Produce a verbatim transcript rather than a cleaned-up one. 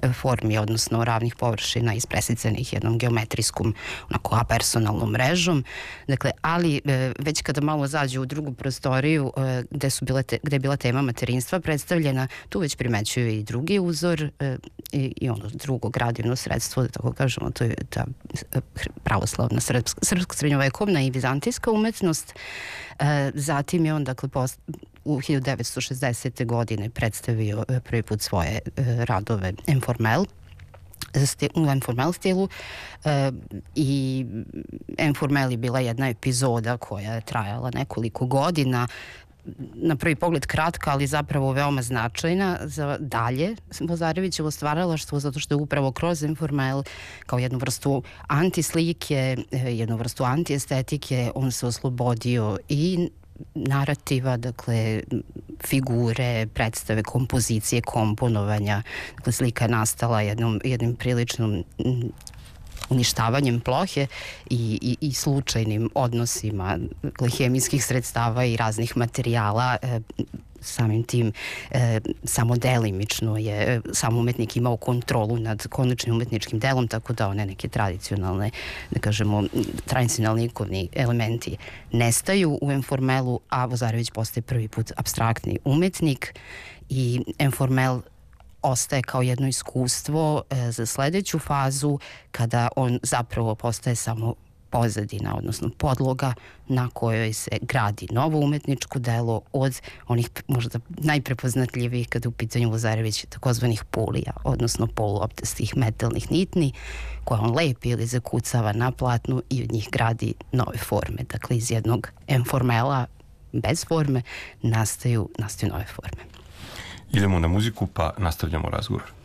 formi, odnosno ravnih površina ispresicanih jednom geometrijskom, onako apersonalnom mrežom. Dakle, ali već kada malo zađe u drugu prostoriju gde, su bile te, gde je bila tema materinstva predstavljena, tu već primećuju i drugi uzor i, i ono drugo gradivno sredstvo, da tako kažemo, to je ta pravoslavna srpska, srpska srednjovekovna i vizantijska umetnost. Zatim je on, dakle, post, u hiljadu devetsto šezdesete. godine predstavio prvi put svoje radove Informel, u Informel stilu, i Informel je bila jedna epizoda koja je trajala nekoliko godina, na prvi pogled kratka, ali zapravo veoma značajna za dalje Vozarevićevo stvaralaštvo, zato što je upravo kroz Informel kao jednu vrstu antislike, jednu vrstu antiestetike, on se oslobodio i narativa, dakle, figure, predstave, kompozicije, komponovanja. Dakle, slika je nastala jednom, jednim priličnom uništavanjem plohe i, i, i slučajnim odnosima, dakle, hemijskih sredstava i raznih materijala. E, samim tim e, samo delimično je sam umetnik imao kontrolu nad konačnim umetničkim delom, tako da one neke tradicionalne, da kažemo, tradicionalni ikovni elementi nestaju u Informelu, a Vozarević postaje prvi put apstraktni umetnik i Informel ostaje kao jedno iskustvo e, za sledeću fazu, kada on zapravo postaje samo pozadina, odnosno podloga na kojoj se gradi novo umetničko delo od onih možda najprepoznatljivijih kada u pitanju Vozarević takozvanih pulija, odnosno poluoptastih metalnih nitni koje on lepi ili zakucava na platnu i od njih gradi nove forme. Dakle, iz jednog Informela bez forme nastaju, nastaju nove forme. Idemo na muziku pa nastavljamo razgovor.